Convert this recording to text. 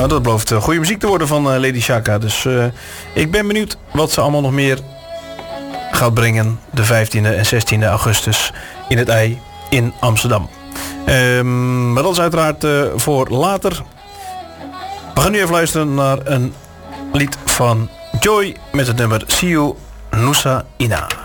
Nou, dat belooft goede muziek te worden van Lady Shaka. Dus ik ben benieuwd wat ze allemaal nog meer gaat brengen. De 15e en 16e augustus in het IJ in Amsterdam. Maar dat is uiteraard voor later. We gaan nu even luisteren naar een lied van Joy met het nummer See You Nusa Ina.